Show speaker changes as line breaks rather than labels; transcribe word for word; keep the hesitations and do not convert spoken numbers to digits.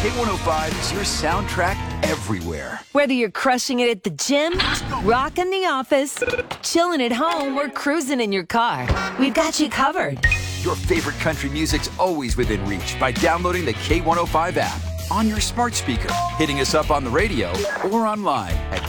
K one oh five is your soundtrack everywhere.
Whether you're crushing it at the gym, rocking the office, chilling at home, or cruising in your car, we've got you covered.
Your favorite country music's always within reach by downloading the K one oh five app on your smart speaker, hitting us up on the radio, or online at